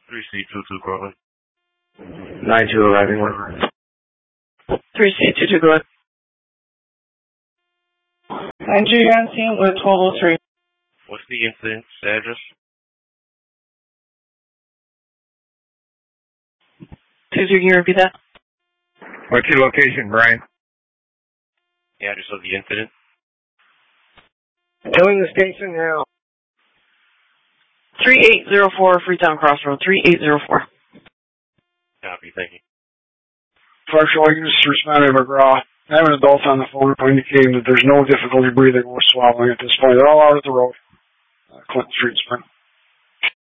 3C22 calling. 92 arriving. 3C22, go ahead. 92, you're on scene with 1203. What's the incident address? 22, can you repeat that? What's your location, Brian? The address of the incident? Filling the station now. 3804 Freetown Crossroad, 3804. Copy, thank you. Partial units responded to McGraw. I have an adult on the phone indicating that there's no difficulty breathing or swallowing at this point. They're all out of the road. Clinton Street, Spring.